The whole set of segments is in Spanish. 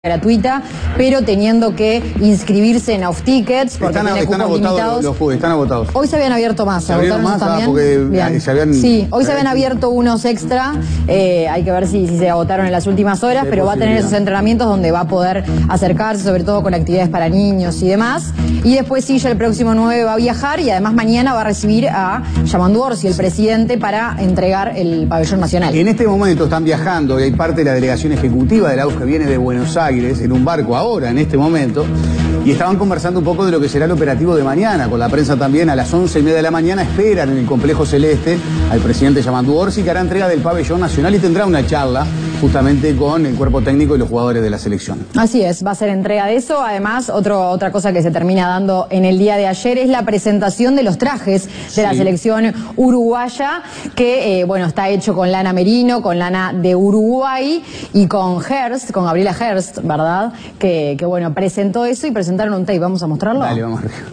gratuita, pero teniendo que inscribirse en Off Tickets porque tiene cupos limitados. Están agotados. Hoy se habían abierto más. ¿Se abrieron más? También? Porque se habían... Sí, hoy se habían abierto unos extra. Hay que ver si se agotaron en las últimas horas, pero va a tener esos entrenamientos donde va a poder acercarse, sobre todo con actividades para niños y demás. Y después sí, ya el próximo 9 va a viajar y además mañana va a recibir a Yamandu Orsi, el presidente, para entregar el pabellón nacional. En este momento están viajando y hay parte de la delegación ejecutiva de la AUF que viene de Buenos Aires en un barco ahora, en este momento, y estaban conversando un poco de lo que será el operativo de mañana. Con la prensa también a las 11:30 de la mañana esperan en el Complejo Celeste al presidente Yamandu Orsi, que hará entrega del pabellón nacional y tendrá una charla justamente con el cuerpo técnico y los jugadores de la selección. Así es, va a ser entrega de eso. Además, otra cosa que se termina dando en el día de ayer es la presentación de los trajes de la selección uruguaya, que bueno, está hecho con lana merino, con lana de Uruguay y con Hearst, con Gabriela Hearst, ¿verdad? Que bueno, presentó eso y presentaron un tape. ¿Vamos a mostrarlo? Dale, vamos arriba.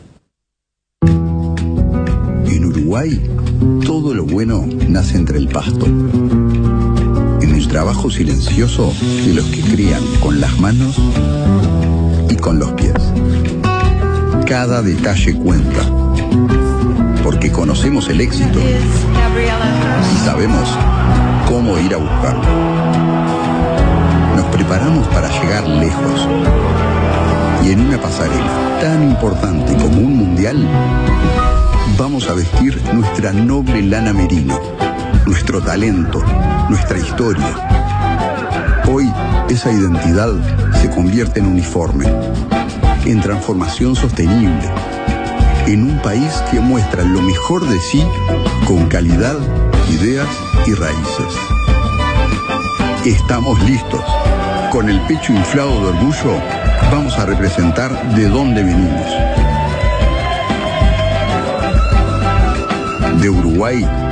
En Uruguay, todo lo bueno nace entre el pasto. En el trabajo silencioso de los que crían con las manos y con los pies. Cada detalle cuenta, porque conocemos el éxito y sabemos cómo ir a buscarlo. Nos preparamos para llegar lejos y en una pasarela tan importante como un mundial vamos a vestir nuestra noble lana merino, nuestro talento, nuestra historia. Hoy esa identidad se convierte en uniforme, en transformación sostenible, en un país que muestra lo mejor de sí con calidad, ideas y raíces. Estamos listos. Con el pecho inflado de orgullo, vamos a representar de dónde venimos. De Uruguay